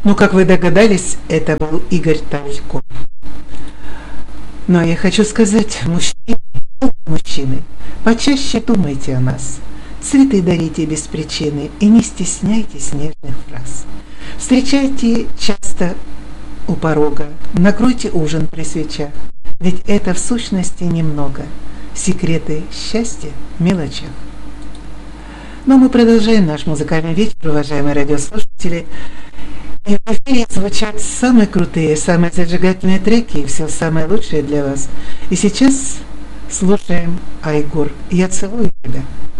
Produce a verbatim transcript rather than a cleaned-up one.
Ну, как вы догадались, это был Игорь Тальков. Но я хочу сказать, мужчины, мужчины, почаще думайте о нас. Цветы дарите без причины и не стесняйтесь нежных фраз. Встречайте часто у порога, накройте ужин при свечах, ведь это в сущности немного. Секреты счастья в мелочах. Но мы продолжаем наш музыкальный вечер, уважаемые радиослушатели. И в эфире звучат самые крутые, самые зажигательные треки и все самое лучшее для вас. И сейчас слушаем Айгур «Я целую тебя».